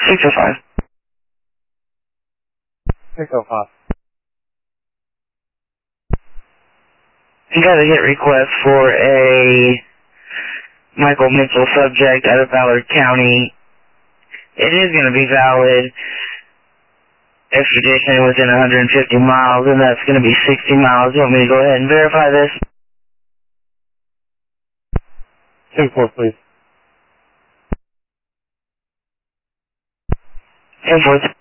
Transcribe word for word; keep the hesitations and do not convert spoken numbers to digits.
six oh five. six oh five. You got a hit request for a Michael Mitchell subject out of Ballard County. It is going to be valid extradition within one hundred fifty miles, and that's going to be sixty miles. You want me to go ahead and verify this? ten four, please. ten four.